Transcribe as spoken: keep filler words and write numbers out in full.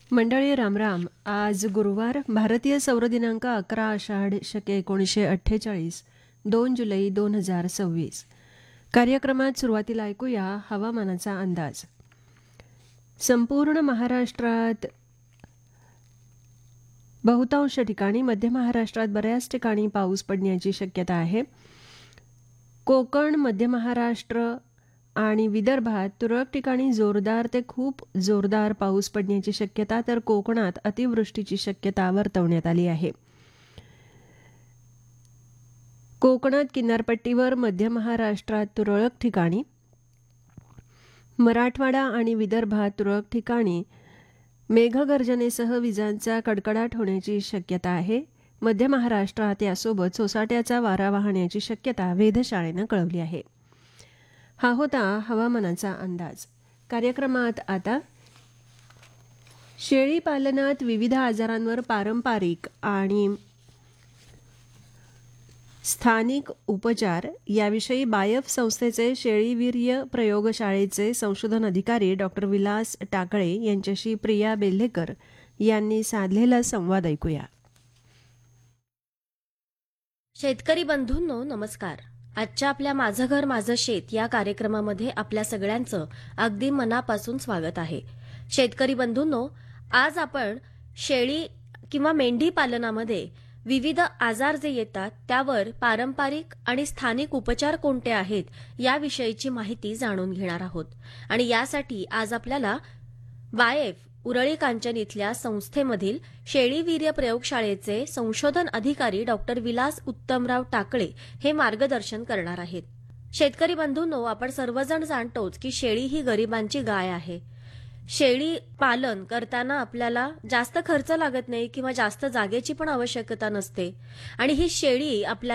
मंडळी रामराम. आज गुरुवार, भारतीय सौर दिनांक अकरा आषाढ शके एकोणीसशे अठ्ठेचाळीस, दोन जुलै दोन हजार सव्वीस. कार्यक्रमात सुरुवातीला ऐकूया हवामानाचा अंदाज. संपूर्ण महाराष्ट्रात बहुतांश ठिकाणी, मध्य महाराष्ट्रात बऱ्याच ठिकाणी पाऊस पडण्याची शक्यता आहे. कोकण, मध्य महाराष्ट्र आणि विदर्भात तुरळक ठिकाणी जोरदार ते खूप जोरदार पाऊस पडण्याची शक्यता, तर कोकणात अतिवृष्टीची शक्यता वर्तवण्यात आली आहे. कोकणात किनारपट्टीवर, मध्य महाराष्ट्रात तुरळक ठिकाणी, मराठवाडा आणि विदर्भात तुरळक ठिकाणी मेघगर्जनेसह विजांचा कडकडाट होण्याची शक्यता आहे. मध्य महाराष्ट्रात यासोबत सोसाट्याचा वारा वाहण्याची शक्यता वेधशाळेनं कळवली आहे. हा होता हवामानाचा अंदाज. कार्यक्रमात आता शेळी पालनात विविध आजारांवर पारंपरिक आणि स्थानिक उपचार याविषयी बायफ संस्थेचे शेळीवीर्य प्रयोगशाळेचे संशोधन अधिकारी डॉक्टर विलास टाकळे यांच्याशी प्रिया बेल्हेकर यांनी साधलेला संवाद ऐकूया. शेतकरी बंधूंनो नमस्कार. आजच्या आपल्या माझं घर माझं शेत या कार्यक्रमामध्ये आपल्या सगळ्यांचं अगदी मनापासून स्वागत आहे. शेतकरी बंधूंनो, आज आपण शेळी किंवा मेंढी पालनामध्ये विविध आजार जे येतात त्यावर पारंपरिक आणि स्थानिक उपचार कोणते आहेत याविषयीची माहिती जाणून घेणार आहोत. आणि यासाठी आज आपल्याला वायएफ उरळी कांचन इथल्या संस्थेमधील शेळीवीर्य प्रयोगशाळेचे संशोधन अधिकारी डॉक्टर विलास उत्तमराव टाकळे हे मार्गदर्शन करणार आहेत. शेतकरी बंधूंनो, आपण सर्वजण जाणतोच की शेळी ही गरिबांची गाय आहे. शेळी पालन करताना आपल्याला जास्त खर्च लागत नाही किंवा जास्त जागेची पण आवश्यकता नसते आणि ही शेळी आपल्या